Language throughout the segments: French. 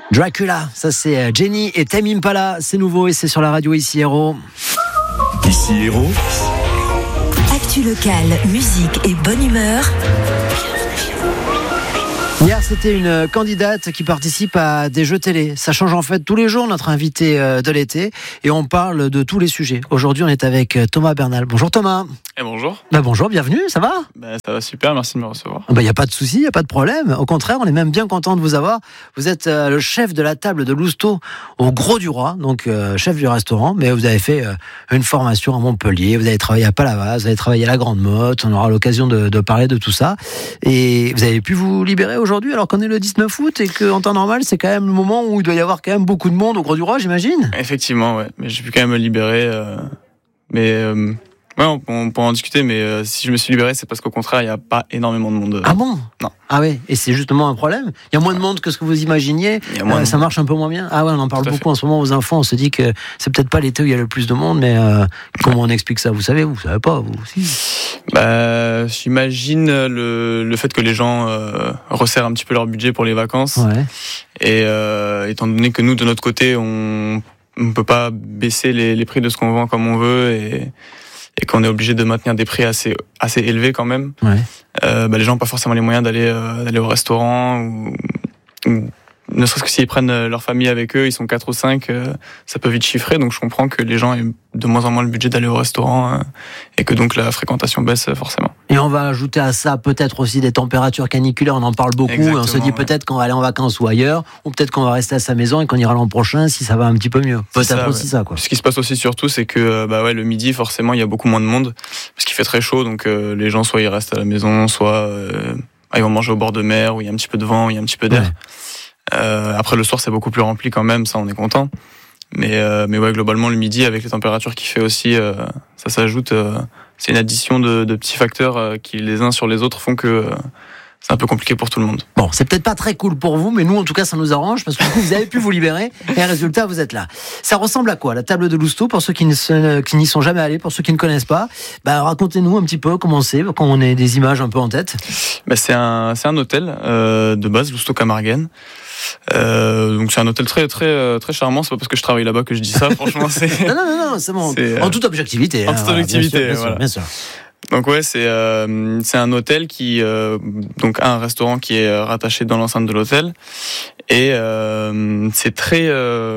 Dracula, ça c'est Jenny et Tame Impala, c'est nouveau et c'est sur la radio Ici Héros. Ici Héros. Actu locale, musique et bonne humeur. Hier, c'était une candidate qui participe à des jeux télé. Ça change en fait tous les jours, notre invité de l'été. Et on parle de tous les sujets. Aujourd'hui, on est avec Thomas Bernal. Bonjour Thomas. Et bonjour. Bonjour, bienvenue, ça va ? Ça va super, merci de me recevoir. Il n'y a pas de souci, il n'y a pas de problème. Au contraire, on est même bien content de vous avoir. Vous êtes le chef de la table de Lousteau au Gros du Roi, donc chef du restaurant. Mais vous avez fait une formation à Montpellier, vous avez travaillé à Palavas, vous avez travaillé à la Grande Motte. On aura l'occasion de parler de tout ça. Et vous avez pu vous libérer aujourd'hui alors qu'on est le 19 août et qu'en temps normal, c'est quand même le moment où il doit y avoir quand même beaucoup de monde au Gros du Roi, j'imagine. Effectivement, ouais. Mais j'ai pu quand même me libérer. Ouais, on peut en discuter, mais si je me suis libéré, c'est parce qu'au contraire, il n'y a pas énormément de monde. Ah bon ? Non. Ah ouais, et c'est justement un problème. Il y a moins de monde que ce que vous imaginiez. Ça marche un peu moins bien. Ah ouais, on en parle beaucoup en ce moment aux infos. On se dit que c'est peut-être pas l'été où il y a le plus de monde, mais comment on explique ça ? Vous savez pas, vous aussi ? J'imagine le fait que les gens resserrent un petit peu leur budget pour les vacances. Ouais. Et étant donné que nous, de notre côté, on peut pas baisser les prix de ce qu'on vend comme on veut et qu'on est obligé de maintenir des prix assez élevés quand même. Ouais. Les gens n'ont pas forcément les moyens d'aller au restaurant ou ne serait-ce que s'ils prennent leur famille avec eux, ils sont 4 ou 5, ça peut vite chiffrer. Donc je comprends que les gens aient de moins en moins le budget d'aller au restaurant et que donc la fréquentation baisse forcément. Et on va ajouter à ça peut-être aussi des températures caniculaires, on en parle beaucoup. Exactement, et on se dit peut-être qu'on va aller en vacances ou ailleurs, ou peut-être qu'on va rester à sa maison et qu'on ira l'an prochain si ça va un petit peu mieux. Peut-être aussi ça, quoi. Ce qui se passe aussi surtout, c'est que le midi, forcément, il y a beaucoup moins de monde parce qu'il fait très chaud, donc les gens soit ils restent à la maison, soit ils vont manger au bord de mer où il y a un petit peu de vent, où il y a un petit peu d'air. Ouais. Après le soir c'est beaucoup plus rempli quand même, ça on est content. Mais ouais, globalement le midi avec les températures qu'il fait aussi, ça s'ajoute. C'est une addition de petits facteurs qui les uns sur les autres font que c'est un peu compliqué pour tout le monde. Bon, c'est peut-être pas très cool pour vous, mais nous en tout cas ça nous arrange parce que vous avez pu vous libérer et résultat vous êtes là. Ça ressemble à quoi la table de Lousteau pour ceux qui n'y sont jamais allés, pour ceux qui ne connaissent pas? Racontez-nous un petit peu comment c'est, quand on ait des images un peu en tête. C'est un hôtel de base, Lousteau Camargue. Donc c'est un hôtel très très très charmant. C'est pas parce que je travaille là-bas que je dis ça. Franchement, c'est non, c'est bon. En toute objectivité. En toute objectivité, bien sûr. Donc ouais, c'est un hôtel qui donc a un restaurant qui est rattaché dans l'enceinte de l'hôtel et c'est très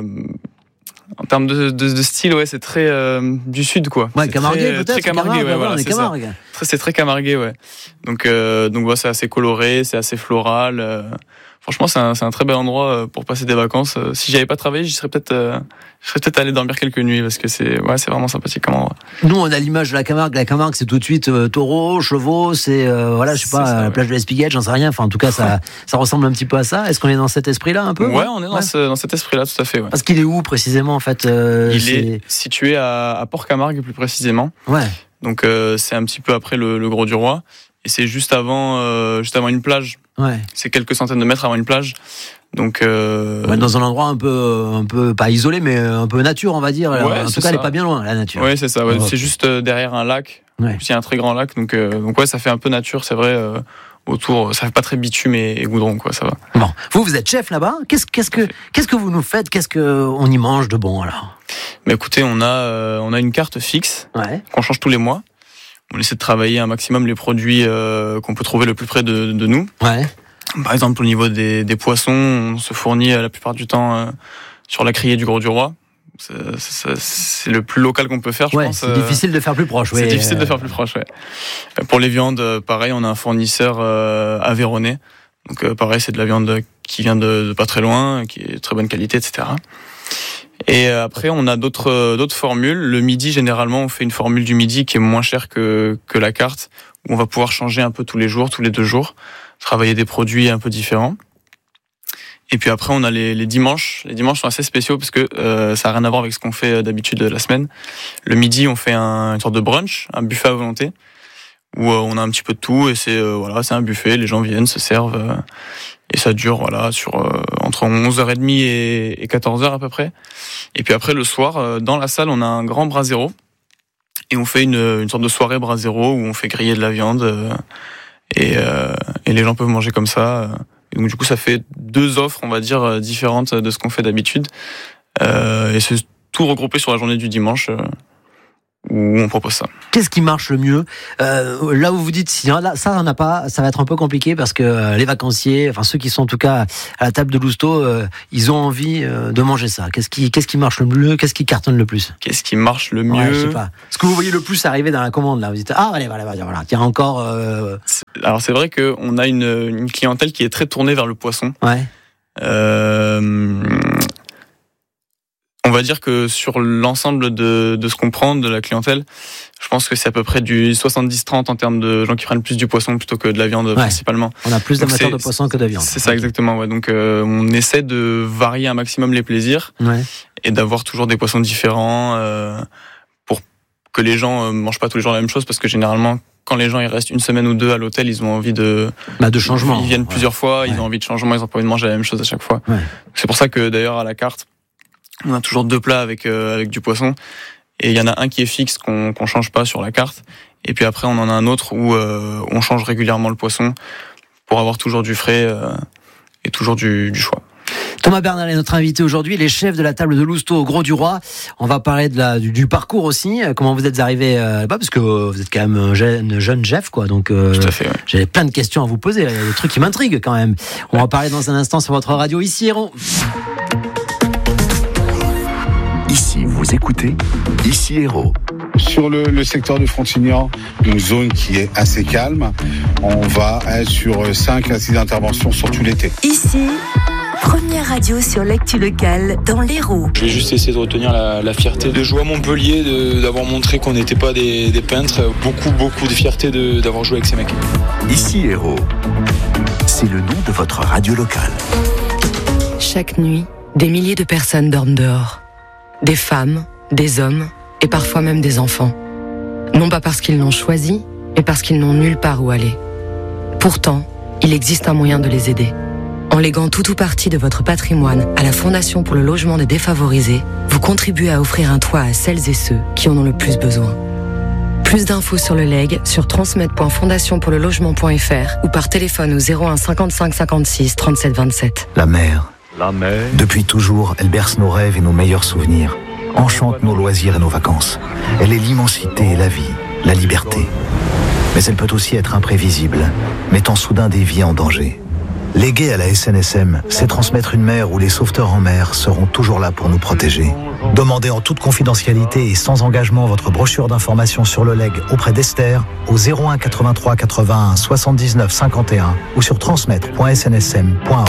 en termes de style, ouais, c'est très du sud, quoi. Ouais, Camarguais, peut-être. Très Camarguais, ouais, voilà, c'est Camargue. C'est très Camarguais, ouais. Donc c'est assez coloré, c'est assez floral. Franchement, c'est un très bel endroit pour passer des vacances. Si j'avais pas travaillé, je serais peut-être allé dormir quelques nuits parce que c'est vraiment sympathique comme endroit. Nous, on a l'image de la Camargue. La Camargue, c'est tout de suite taureaux, chevaux, c'est je sais pas, ça, la plage de l'Espiguette, j'en sais rien. Enfin, en tout cas, ça ressemble un petit peu à ça. Est-ce qu'on est dans cet esprit-là un peu? Ouais, on est dans cet esprit-là, tout à fait. Ouais. Parce qu'il est où précisément en fait? Il est situé à Port-Camargue plus précisément. Ouais. Donc c'est un petit peu après le Gros du Roi et c'est juste avant une plage. Ouais. C'est quelques centaines de mètres avant une plage. Donc dans un endroit un peu pas isolé mais un peu nature, on va dire. Ouais, en tout cas, elle est pas bien loin, la nature. Ouais, c'est ça. Ouais. C'est juste derrière un lac. Ouais. Il y a un très grand lac, donc ouais, ça fait un peu nature, c'est vrai. Autour, ça fait pas très bitume et goudron, quoi. Ça va. Bon, vous êtes chef là-bas. Qu'est-ce que vous nous faites? Qu'est-ce que on y mange de bon alors? Mais écoutez, on a une carte fixe qu'on change tous les mois. On essaie de travailler un maximum les produits qu'on peut trouver le plus près de nous. Ouais. Par exemple, au niveau des poissons, on se fournit la plupart du temps sur la criée du Gros du Roi. C'est le plus local qu'on peut faire, je pense. C'est difficile de faire plus proche. C'est difficile de faire plus proche, ouais. Pour les viandes, pareil, on a un fournisseur aveyronnais. Donc pareil, c'est de la viande qui vient de pas très loin, qui est de très bonne qualité, etc. Et après, on a d'autres formules. Le midi, généralement, on fait une formule du midi qui est moins chère que la carte, où on va pouvoir changer un peu tous les jours, tous les 2 jours, travailler des produits un peu différents. Et puis après, on a les dimanches. Les dimanches sont assez spéciaux parce que ça n'a rien à voir avec ce qu'on fait d'habitude la semaine. Le midi, on fait une sorte de brunch, un buffet à volonté, où on a un petit peu de tout et c'est un buffet. Les gens viennent, se servent et ça dure sur entre 11h30 et 14h à peu près. Et puis après, le soir, dans la salle, on a un grand brasero et on fait une sorte de soirée brasero où on fait griller de la viande et les gens peuvent manger comme ça. Et donc du coup, ça fait 2 offres, on va dire, différentes de ce qu'on fait d'habitude. Et c'est tout regroupé sur la journée du dimanche. Où on propose ça. Qu'est-ce qui marche le mieux là où vous dites si là, ça on n'a pas, ça va être un peu compliqué parce que les vacanciers, enfin ceux qui sont en tout cas à la table de Lousteau, ils ont envie de manger ça. Qu'est-ce qui marche le mieux? Qu'est-ce qui cartonne le plus? Qu'est-ce qui marche le mieux? Ouais, je sais pas. Ce que vous voyez le plus arriver dans la commande là, vous dites voilà, tiens encore. Alors c'est vrai que on a une clientèle qui est très tournée vers le poisson. Ouais. On va dire que sur l'ensemble de ce qu'on prend de la clientèle, je pense que c'est à peu près du 70-30 en termes de gens qui prennent plus du poisson plutôt que de la viande principalement. On a plus d'amateurs de poisson que de viande. C'est ça exactement. Ouais. Donc on essaie de varier un maximum les plaisirs et d'avoir toujours des poissons différents pour que les gens mangent pas tous les jours la même chose parce que généralement quand les gens ils restent une semaine ou 2 à l'hôtel, ils ont envie de changement. Ils viennent plusieurs fois, ils ont envie de changement, ils ont pas envie de manger la même chose à chaque fois. Ouais. C'est pour ça que d'ailleurs à la carte on a toujours 2 plats avec du poisson et il y en a un qui est fixe qu'on change pas sur la carte et puis après on en a un autre où on change régulièrement le poisson pour avoir toujours du frais et toujours du choix. Thomas Bernal est notre invité aujourd'hui, les chefs de la table de Lousteau au Gros du Roi. On va parler du parcours aussi, comment vous êtes arrivé là-bas, parce que vous êtes quand même un jeune chef, quoi. Donc, tout à fait, ouais. J'avais plein de questions à vous poser, il y a des trucs qui m'intriguent quand même. On va parler dans un instant sur votre radio Ici Héros. Ici, vous écoutez Ici Héros. Sur le secteur de Frontignan, une zone qui est assez calme, on va être sur 5 à 6 interventions sur tout l'été. Ici, première radio sur l'actu locale dans l'Hérault. Je vais juste essayer de retenir la fierté de jouer à Montpellier, d'avoir montré qu'on n'était pas des peintres. Beaucoup de fierté d'avoir joué avec ces mecs. Ici Héros, c'est le nom de votre radio locale. Chaque nuit, des milliers de personnes dorment dehors. Des femmes, des hommes et parfois même des enfants. Non pas parce qu'ils l'ont choisi, mais parce qu'ils n'ont nulle part où aller. Pourtant, il existe un moyen de les aider. En léguant tout ou partie de votre patrimoine à la Fondation pour le logement des défavorisés, vous contribuez à offrir un toit à celles et ceux qui en ont le plus besoin. Plus d'infos sur le legs sur transmettre.fondationpourlelogement.fr ou par téléphone au 01 55 56 37 27. La mer. Depuis toujours, elle berce nos rêves et nos meilleurs souvenirs, enchante nos loisirs et nos vacances. Elle est l'immensité et la vie, la liberté. Mais elle peut aussi être imprévisible, mettant soudain des vies en danger. Léguer à la SNSM, c'est transmettre une mer où les sauveteurs en mer seront toujours là pour nous protéger. Demandez en toute confidentialité et sans engagement votre brochure d'information sur le legs auprès d'Esther au 01 83 81 79 51 ou sur transmettre.snsm.org.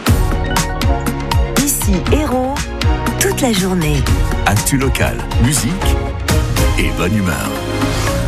Ici Héros, toute la journée. Actu locale, musique et bonne humeur.